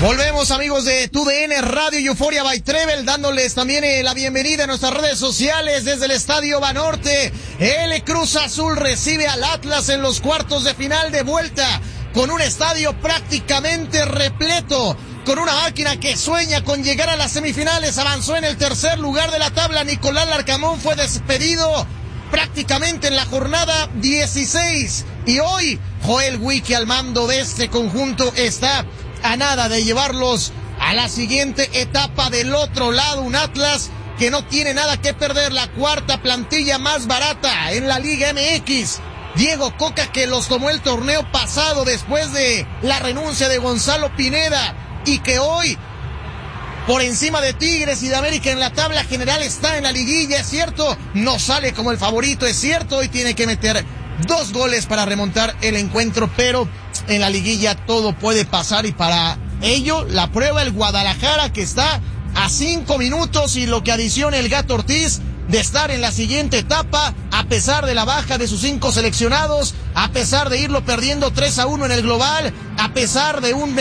Volvemos, amigos de TUDN Radio y Euforia by Trevel, dándoles también la bienvenida a nuestras redes sociales desde el Estadio Banorte. El Cruz Azul recibe al Atlas en los cuartos de final de vuelta, con un estadio prácticamente repleto, con una máquina que sueña con llegar a las semifinales. Avanzó en el tercer lugar de la tabla. Nicolás Larcamón fue despedido prácticamente en la jornada 16. Y hoy Joel Wiki, al mando de este conjunto, está a nada de llevarlos a la siguiente etapa. Del otro lado, un Atlas que no tiene nada que perder, la cuarta plantilla más barata en la Liga MX. Diego Coca, que los tomó el torneo pasado después de la renuncia de Gonzalo Pineda, y que hoy, por encima de Tigres y de América en la tabla general, está en la liguilla. Es cierto, no sale como el favorito, es cierto, hoy tiene que meter 2 goles para remontar el encuentro, pero en la liguilla todo puede pasar, y para ello la prueba el Guadalajara, que está a 5 minutos y lo que adiciona el Gato Ortiz de estar en la siguiente etapa, a pesar de la baja de sus 5 seleccionados, a pesar de irlo perdiendo 3-1 en el global, a pesar de un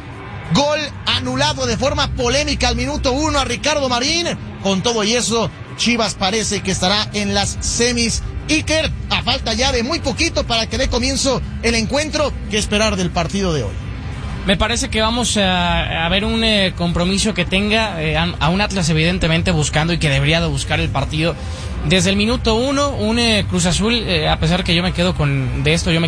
gol anulado de forma polémica al minuto 1 a Ricardo Marín. Con todo y eso, Chivas parece que estará en las semis. Iker, a falta ya de muy poquito para que dé comienzo el encuentro, ¿qué esperar del partido de hoy? Me parece que vamos a ver un compromiso que tenga a un Atlas evidentemente buscando, y que debería de buscar el partido desde el minuto 1, un Cruz Azul, a pesar que yo me quedo con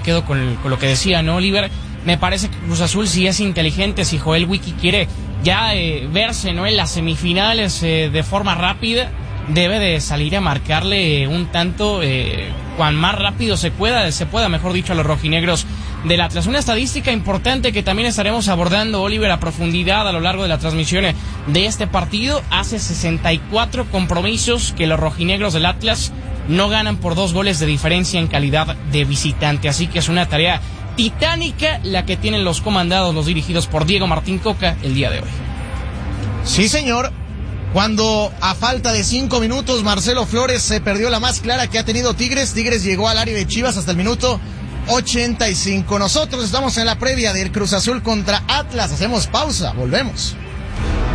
lo que decía, ¿no, Oliver? Me parece que Cruz Azul, si es inteligente, si Joel Wiki quiere ya verse, ¿no?, en las semifinales de forma rápida, debe de salir a marcarle un tanto cuan más rápido se pueda, mejor dicho, a los rojinegros del Atlas. Una estadística importante que también estaremos abordando, Oliver, a profundidad a lo largo de la transmisión de este partido. Hace 64 compromisos que los rojinegros del Atlas no ganan por 2 goles de diferencia en calidad de visitante, así que es una tarea titánica la que tienen los comandados, los dirigidos por Diego Martín Coca, el día de hoy. Sí, señor. Cuando a falta de 5 minutos Marcelo Flores se perdió la más clara que ha tenido Tigres llegó al área de Chivas hasta el minuto 85. Nosotros estamos en la previa del Cruz Azul contra Atlas. Hacemos pausa, volvemos.